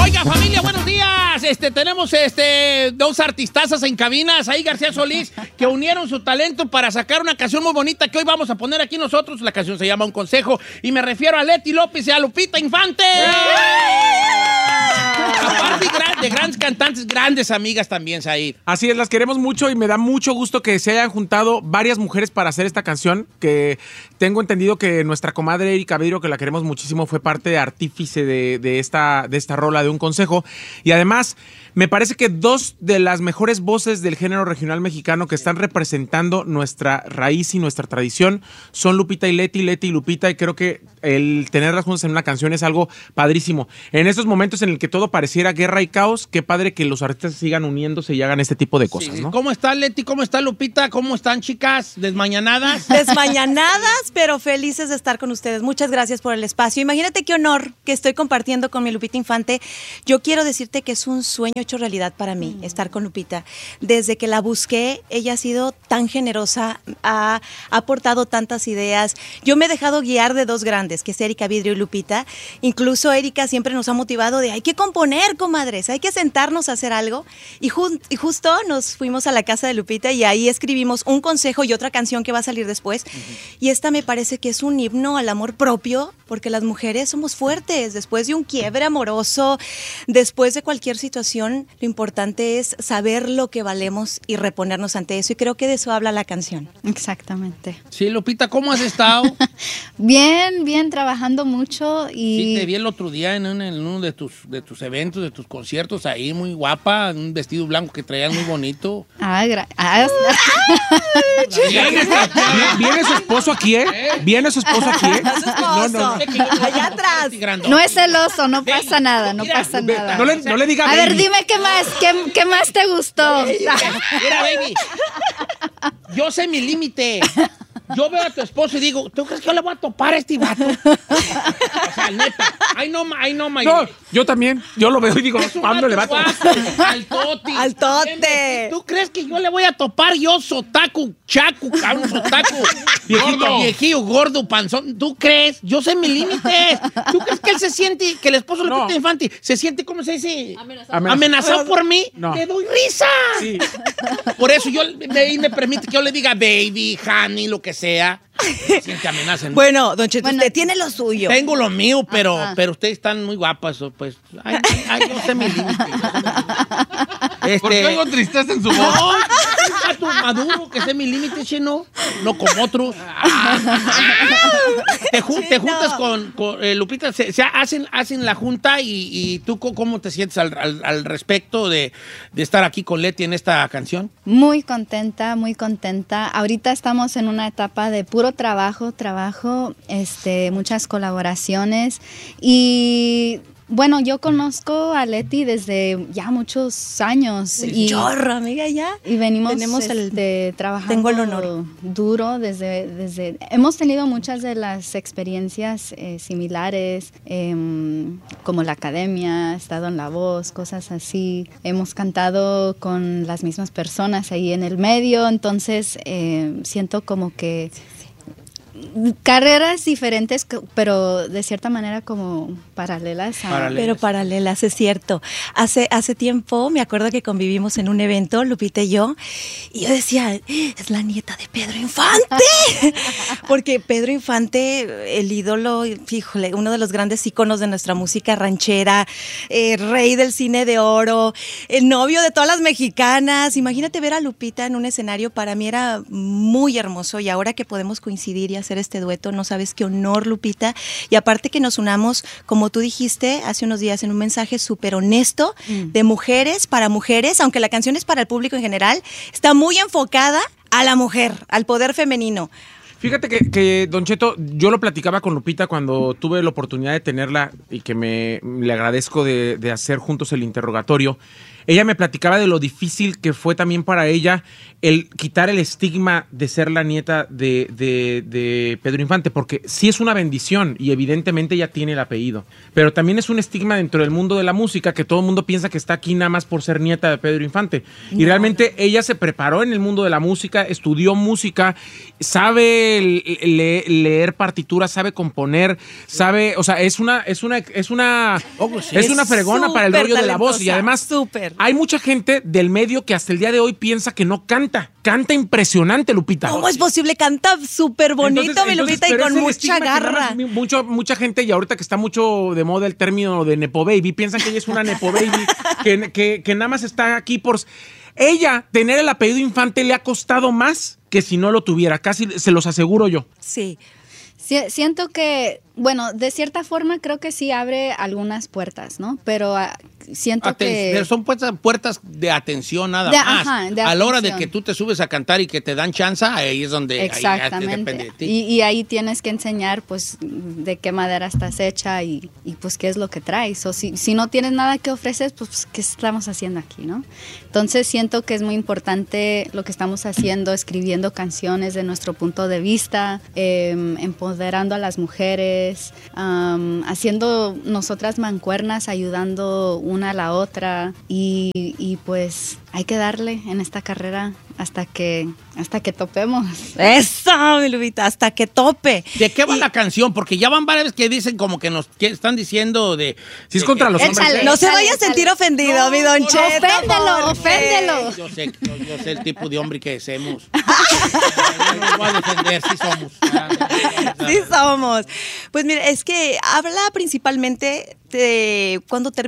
Oiga, familia, buenos días. Tenemos dos artistazas en cabinas, ahí García Solís, que unieron su talento para sacar una canción muy bonita que hoy vamos a poner aquí nosotros. La canción se llama Un Consejo y me refiero a Leti López y a Lupita Infante. Aparte de grandes cantantes, grandes amigas también, Said. Así es, las queremos mucho y me da mucho gusto que se hayan juntado varias mujeres para hacer esta canción, que tengo entendido que nuestra comadre Erika Vidrio, que la queremos muchísimo, fue parte de artífice de esta rola de Un Consejo. Y además, me parece que dos de las mejores voces del género regional mexicano que están representando nuestra raíz y nuestra tradición son Lupita y Leti, Leti y Lupita, y creo que el tenerlas juntas en una canción es algo padrísimo. En estos momentos en el que todo pareciera guerra y caos, qué padre que los artistas sigan uniéndose y hagan este tipo de cosas, sí, ¿no? ¿Cómo está Leti? ¿Cómo está Lupita? ¿Cómo están, chicas? ¿Desmañanadas? Desmañanadas, pero felices de estar con ustedes. Muchas gracias por el espacio. Imagínate qué honor que estoy compartiendo con mi Lupita Infante. Yo quiero decirte que es un sueño hecho realidad para mí, estar con Lupita. Desde que la busqué, ella ha sido tan generosa, ha aportado tantas ideas. Yo me he dejado guiar de dos grandes, que es Erika Vidrio y Lupita. Incluso Erika siempre nos ha motivado de hay que componer, comadres, hay que sentarnos a hacer algo. Y justo nos fuimos a la casa de Lupita y ahí escribimos Un Consejo y otra canción que va a salir después. Y esta me parece que es un himno al amor propio, porque las mujeres somos fuertes. Después de un quiebre amoroso, después de cualquier situación, lo importante es saber lo que valemos y reponernos ante eso. Y creo que de eso habla la canción. Exactamente. Sí, Lupita, ¿cómo has estado? Bien, trabajando mucho y... Sí, te vi el otro día en uno de tus eventos, de tus conciertos, ahí muy guapa, un vestido blanco que traías muy bonito. ¿Viene su esposo aquí, eh? ¿Viene su esposo aquí, eh? No. Allá atrás. No es celoso, no pasa nada, no pasa nada. No le diga A ver, baby. dime qué más te gustó. Mira, baby, yo sé mi límite. Yo veo a tu esposo y digo, ¿tú crees que yo le voy a topar a este vato? O sea, neta, I know my... No, yo también. Yo lo veo y digo, ¿cuándo le va a tocar? Al toti. Al tote. ¿Tú crees que yo le voy a topar yo, sotaku, chacu, cabrón, sotaku? Viejillo, gordo, panzón. ¿Tú crees? Yo sé mis límites. ¿Tú crees que él se siente, que el esposo de Lupita Infante se siente, ¿cómo se dice? Amenazado por mí. No. Le doy risa. Sí. Por eso me permite que yo le diga baby, honey, lo que sea. Se siente amenaza. Bueno, don Cheto, usted tiene lo suyo. Tengo lo mío, pero ustedes están muy guapas, pues. Ay, yo sé mi límite. ¿Por qué oigo tristeza en su voz? No, tú maduro, que sé mi límite, chino. No como otros. Te juntas con Lupita, hacen la junta y tú, ¿cómo te sientes al respecto de estar aquí con Leti en esta canción? Muy contenta, muy contenta. Ahorita estamos en una etapa de puro trabajo, muchas colaboraciones y... Bueno, yo conozco a Leti desde ya muchos años. Chorro, amiga, ya. Y venimos trabajando tengo el honor. duro desde... Hemos tenido muchas de las experiencias similares, como la academia, estado en La Voz, cosas así. Hemos cantado con las mismas personas ahí en el medio, entonces siento como que... carreras diferentes, pero de cierta manera como paralelas. Pero paralelas, es cierto. Hace tiempo me acuerdo que convivimos en un evento, Lupita y yo decía, es la nieta de Pedro Infante. Porque Pedro Infante, el ídolo, fíjole, uno de los grandes íconos de nuestra música ranchera, rey del cine de oro, el novio de todas las mexicanas. Imagínate ver a Lupita en un escenario, para mí era muy hermoso, y ahora que podemos coincidir y hacer este dueto, no sabes qué honor, Lupita. Y aparte que nos unamos, como tú dijiste hace unos días en un mensaje súper honesto, de mujeres para mujeres, aunque la canción es para el público en general, está muy enfocada a la mujer, al poder femenino. Fíjate que Don Cheto, yo lo platicaba con Lupita cuando tuve la oportunidad de tenerla y que le agradezco de hacer juntos el interrogatorio. Ella me platicaba de lo difícil que fue también para ella el quitar el estigma de ser la nieta de Pedro Infante, porque sí es una bendición y evidentemente ella tiene el apellido, pero también es un estigma dentro del mundo de la música que todo el mundo piensa que está aquí nada más por ser nieta de Pedro Infante. Y realmente ella se preparó en el mundo de la música, estudió música, sabe sabe leer partituras, sabe componer, sabe, o sea, es una fregona para el rollo de la voz. Y además, hay mucha gente del medio que hasta el día de hoy piensa que no canta. Canta impresionante, Lupita. ¿Cómo es posible? Canta súper bonito, mi Lupita, y con mucha garra. Mucha gente, y ahorita que está mucho de moda el término de Nepo Baby, piensan que ella es una Nepo Baby, que nada más está aquí por... Ella, tener el apellido Infante le ha costado más que si no lo tuviera, casi se los aseguro yo. Sí. Siento que, bueno, de cierta forma creo que sí abre algunas puertas, ¿no? Pero siento que... Son puertas de atención nada más. A la hora de que tú te subes a cantar y que te dan chance, ahí es donde... Exactamente. Ahí depende de ti. Y ahí tienes que enseñar, pues, de qué madera estás hecha y pues, qué es lo que traes. O si no tienes nada que ofrecer, pues, ¿qué estamos haciendo aquí, no? Entonces, siento que es muy importante lo que estamos haciendo, escribiendo canciones de nuestro punto de vista, empoderando a las mujeres, haciendo nosotras mancuernas, ayudando una a la otra y pues hay que darle en esta carrera hasta que topemos. ¡Eso, mi Lupita! Hasta que tope. ¿De qué va la canción? Porque ya van varias que dicen como que nos están diciendo de... Si es contra los hombres. No se vaya a sentir ofendido, mi Don Cheto. Oféndelo. Yo sé el tipo de hombre que somos. No lo voy a defender, sí somos. Sí somos. Pues mira, es que habla principalmente de cuando termina